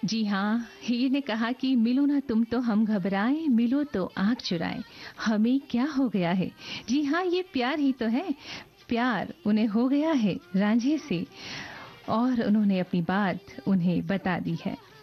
जी हाँ, हीर ने कहा कि मिलो ना तुम तो हम घबराएं, मिलो तो आंख चुराएं, हमें क्या हो गया है। जी हाँ, ये प्यार ही तो है। प्यार उन्हें हो गया है रांझे से और उन्होंने अपनी बात उन्हें बता दी है।